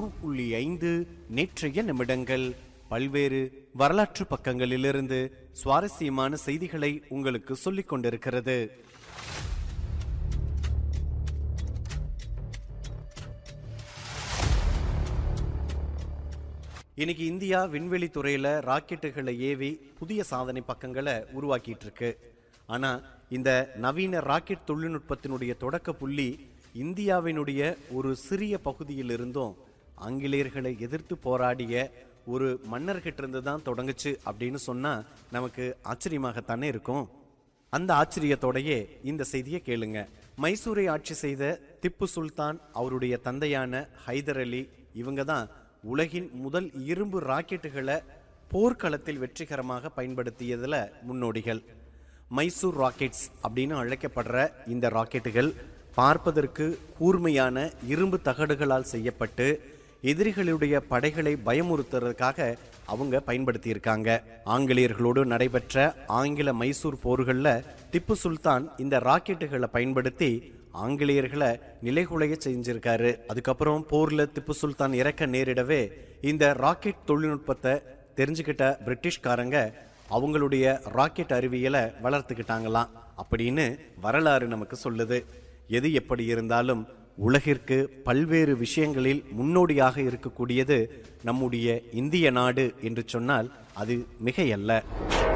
100.5 நேற்றைய நிமிடங்கள். பல்வேறு வரலாற்று பக்கங்களிலிருந்து சுவாரஸ்யமான செய்திகளை உங்களுக்கு சொல்லிக் கொண்டிருக்கிறது. இன்னைக்கு இந்தியா விண்வெளி துறையில ராக்கெட்டுகளை ஏவி புதிய சாதனை பக்கங்களை உருவாக்கிட்டு இருக்கு. ஆனா இந்த நவீன ராக்கெட் தொழில்நுட்பத்தினுடைய தொடக்க புள்ளி இந்தியாவினுடைய ஒரு சிறிய பகுதியில் இருந்தும் ஆங்கிலேயர்களை எதிர்த்து போராடிய ஒரு மன்னர்கிட்ட இருந்து தான் தொடங்குச்சு அப்படின்னு சொன்னா நமக்கு ஆச்சரியமாகத்தானே இருக்கும். அந்த ஆச்சரியத்தோடையே இந்த செய்தியை கேளுங்க. மைசூரை ஆட்சி செய்த திப்பு சுல்தான், அவருடைய தந்தையான ஹைதர் அலி, இவங்க தான் உலகின் முதல் இரும்பு ராக்கெட்டுகளை போர்க்களத்தில் வெற்றிகரமாக பயன்படுத்தியதுல முன்னோடிகள். மைசூர் ராக்கெட்ஸ் அப்படின்னு அழைக்கப்படுற இந்த ராக்கெட்டுகள் பார்ப்பதற்கு கூர்மையான இரும்பு தகடுகளால் செய்யப்பட்டு எதிரிகளுடைய படைகளை பயமுறுத்துறதுக்காக அவங்க பயன்படுத்தி இருக்காங்க. ஆங்கிலேயர்களோடு நடைபெற்ற ஆங்கில மைசூர் போர்கள்ல திப்பு சுல்தான் இந்த ராக்கெட்டுகளை பயன்படுத்தி ஆங்கிலேயர்களை நிலைகுலைய செஞ்சிருக்காரு. அதுக்கப்புறம் போர்ல திப்பு சுல்தான் இறக்க நேரிடவே இந்த ராக்கெட் தொழில்நுட்பத்தை தெரிஞ்சுக்கிட்ட பிரிட்டிஷ்காரங்க அவங்களுடைய ராக்கெட் அறிவியலை வளர்த்துக்கிட்டாங்களாம் அப்படின்னு வரலாறு நமக்கு சொல்லுது. எது எப்படி இருந்தாலும் உலகிற்கு பல்வேறு விஷயங்களில் முன்னோடியாக இருக்கக்கூடியது நம்முடைய இந்திய நாடு என்று சொன்னால் அது மிகையல்ல.